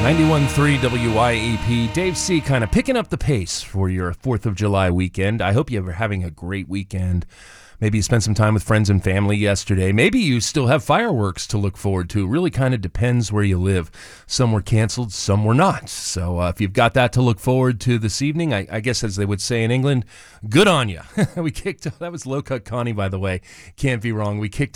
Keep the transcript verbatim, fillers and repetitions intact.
ninety-one point three W Y E P. Dave C. kind of picking up the pace for your fourth of July weekend. I hope you're having a great weekend. Maybe you spent some time with friends and family yesterday. Maybe you still have fireworks to look forward to. It really kind of depends where you live. Some were canceled, some were not. So uh, if you've got that to look forward to this evening, I, I guess as they would say in England, good on you. We kicked, that was Low Cut Connie, by the way. Can't be wrong. We kicked